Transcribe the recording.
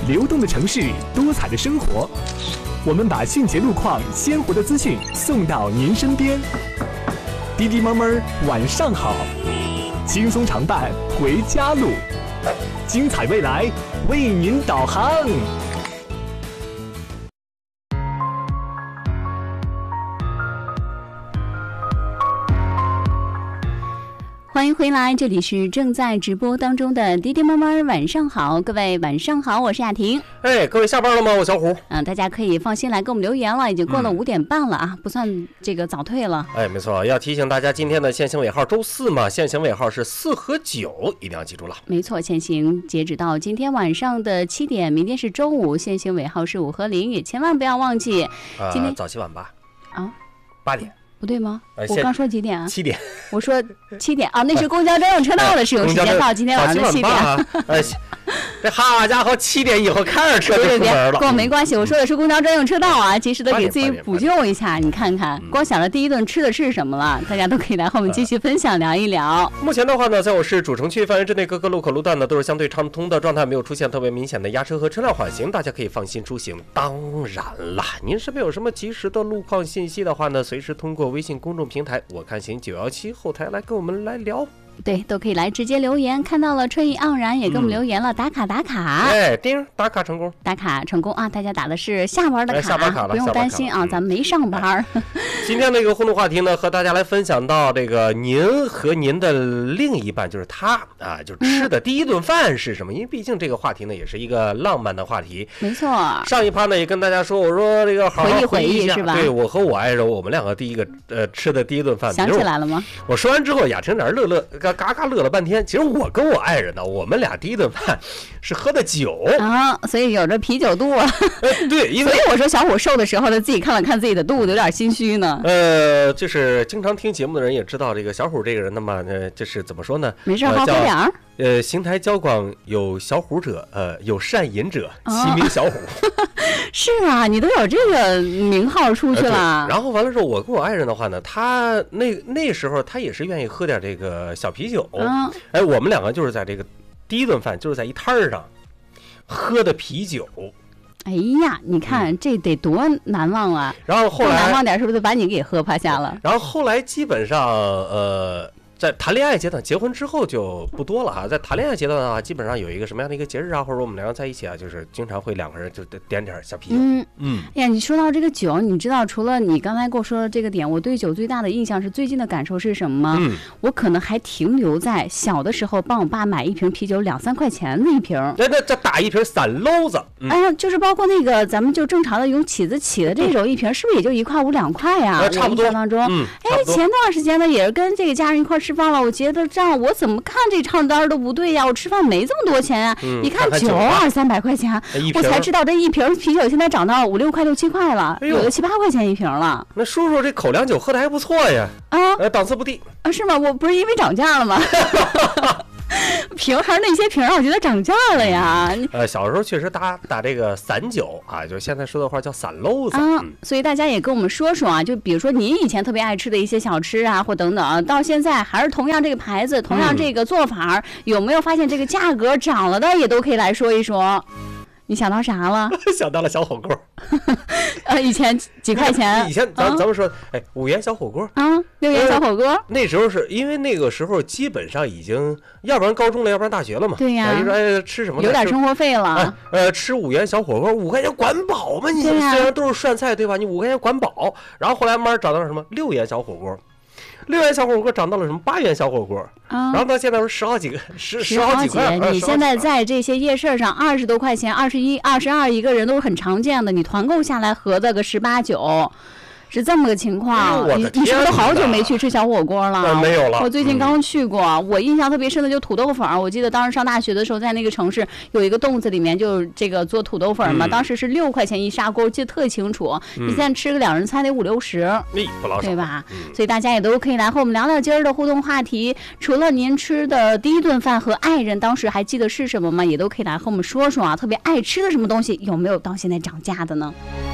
流动的城市，多彩的生活。我们把迅捷路况、鲜活的资讯送到您身边。滴滴猫猫晚上好，轻松常伴回家路，精彩未来为您导航。 欢迎回来，这里是正在直播当中的滴滴猫猫晚上好，各位晚上好，我是雅婷。 各位下班了吗？我小虎。 大家可以放心来给我们留言了，已经过了5点半了啊，不算这个早退了。 没错，要提醒大家，今天的限行尾号周4嘛，限行尾号是4和9，一定要记住了。 没错，限行截止到今天晚上的7点，明天是周5，限行尾号是5和0，也千万不要忘记。今天早7晚8 啊 ，8点。 不对吗？我刚说几点啊 ？7点。 我说7点啊，那是公交专用车道的使用时间，到今天晚上的7点。 这好家伙，7点以后开着车就出门了。 跟我没关系，我说的是公交专用车道啊，及时的给自己补救一下。你看看，光想着第一顿吃的是什么了，大家都可以来和我们继续分享聊一聊。 目前的话呢，在我市主城区范围之内，各个路口路段呢都是相对畅通的状态，没有出现特别明显的压车和车辆缓行，大家可以放心出行。当然了，您身边有什么及时的路况信息的话呢，随时通过微信公众平台我看行917后台来跟我们来聊。 对，都可以来直接留言。看到了春意盎然也跟我们留言了，打卡打卡。 叮，打卡成功， 打卡成功啊！大家打的是下班的卡， 下班卡了， 不用担心啊，咱们没上班。 今天这个互动话题呢，和大家来分享到这个您和您的另一半，就是他啊，就吃的第一顿饭是什么？因为毕竟这个话题呢，也是一个浪漫的话题。 没错。 上一趴呢也跟大家说，我说这个好好回忆一下， 是吧？对，我和我爱人，我们两个第一个吃的第一顿饭， 想起来了吗？ 我说完之后，雅婷在那乐嘎嘎乐了半天。其实我跟我爱人呢，我们俩第一顿饭是喝的酒啊，所以有着啤酒肚啊。 对，因为所以我说小虎瘦的时候，他自己看了看自己的肚子，有点心虚呢。 就是经常听节目的人也知道，这个小虎这个人呢嘛，就是怎么说呢？ 没事，好喝点儿。 邢台交广有小虎者，有善饮者，其名小虎。 是啊，你都有这个名号出去了。 然后完了之后，我跟我爱人的话呢，他那时候他也是愿意喝点这个小啤酒。我们两个就是在这个第一顿饭就是在一摊上喝的啤酒。 哎呀，你看这得多难忘啊！ 然后后来难忘点，是不是把你给喝趴下了？ 然后后来基本上在谈恋爱阶段，结婚之后就不多了哈。在谈恋爱阶段的话，基本上有一个什么样的一个节日啊，或者我们两个在一起啊，就是经常会两个人就点点小啤酒。 哎呀，你说到这个酒，你知道除了你刚才跟我说的这个点，我对酒最大的印象是最近的感受是什么吗？我可能还停留在小的时候帮我爸买一瓶啤酒2-3块钱的一瓶。 这打一瓶散篓子。 就是包括那个咱们就正常的用起子起的这种一瓶，是不是也就1块5、2块呀？ 差不多。 当中，前段时间呢也是跟这个家人一块吃饭了，我觉得这样我怎么看这账单都不对呀，我吃饭没这么多钱啊，一看酒200-300块钱，我才知道这一瓶啤酒现在涨到5、6块、6、7块了，有的7、8块钱一瓶了。 那叔叔这口粮酒喝的还不错呀，档次不低啊？是吗？我不是因为涨价了吗？瓶还是那些瓶，我觉得涨价了呀。 小时候确实打这个散酒啊，就现在说的话叫散篓子所以大家也跟我们说说啊，就比如说您以前特别爱吃的一些小吃啊，或等等，到现在还是同样这个牌子，同样这个做法，有没有发现这个价格涨了的，也都可以来说一说。你想到啥了？ 想到了小火锅。 以前几块钱？ 以前咱们说，5元小火锅 6元小火锅。 那时候是因为那个时候基本上已经，要不然高中了，要不然大学了嘛。 对呀。 你说吃什么？ 有点生活费了。 吃5元小火锅，5块钱管饱嘛？你虽然都是涮菜对吧？你5块钱管饱。然后后来慢慢涨到了什么6元小火锅。6元小火锅涨到了什么8元小火锅，然后到现在是10好几个，十好几块。 你现在在这些夜市上20多块钱、21、22一个人都是很常见的，你团购下来合个18、9。是这么个情况。你是不是好久没去吃小火锅了？ 没有了。 我最近刚去过，我印象特别深的就土豆粉。我记得当时上大学的时候，在那个城市有一个洞子里面就这个做土豆粉嘛，当时是6块钱一砂锅，记得特清楚。你现在吃个2人餐得5、60， 不老少， 对吧？所以大家也都可以来和我们聊聊今儿的互动话题。除了您吃的第一顿饭和爱人当时还记得是什么吗？也都可以来和我们说说啊，特别爱吃的什么东西，有没有到现在涨价的呢？